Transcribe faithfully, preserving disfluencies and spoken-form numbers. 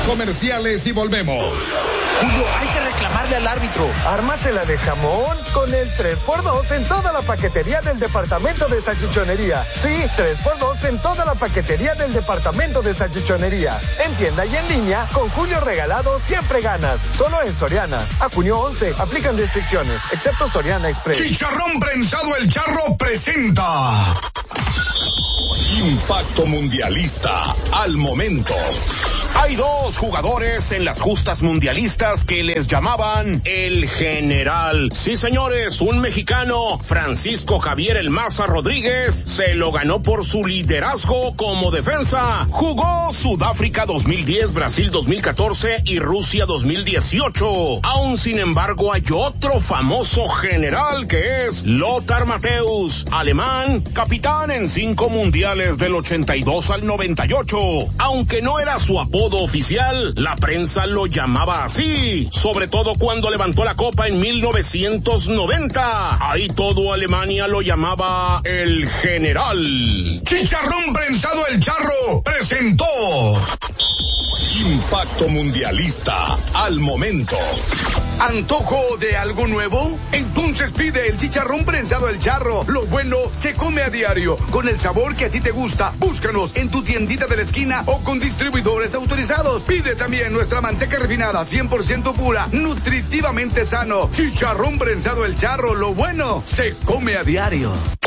comerciales y volvemos. Julio, hay que reclamarle al árbitro. Ármasela de jamón con el tres por dos en toda la paquetería del departamento de salchichonería. Sí, tres por dos en toda la paquetería del departamento de salchichonería. En tienda y en línea, con Julio regalado siempre ganas. Solo en Soriana. A junio once, aplican restricciones, excepto Soriana Express. Chicharrón Prensado El Charro presenta Impacto Mundialista al momento. Hay dos jugadores en las justas mundialistas que les llamaban el general. Sí, señores, un mexicano, Francisco Javier El Maza Rodríguez, se lo ganó por su liderazgo como defensa. Jugó Sudáfrica dos mil diez, Brasil dos mil catorce y Rusia dos mil dieciocho. Aún sin embargo, hay otro famoso general que es Lothar Matthäus, alemán, capitán en cinco mundiales del ochenta y dos al noventa y ocho. Aunque no era su apodo oficial, la prensa lo llamaba así, sobre todo cuando levantó la copa en mil novecientos noventa. Ahí todo Alemania lo llamaba el general. Chicharrón Prensado El Charro presentó Impacto Mundialista al momento. ¿Antojo de algo nuevo? Entonces pide el chicharrón prensado El Charro. Lo bueno se come a diario, con el sabor que a ti te gusta. Búscanos en tu tiendita de la esquina o con distribuidores autorizados. Pide también nuestra manteca refinada, cien por ciento pura, nutritivamente sano. Chicharrón prensado El Charro. Lo bueno se come a diario.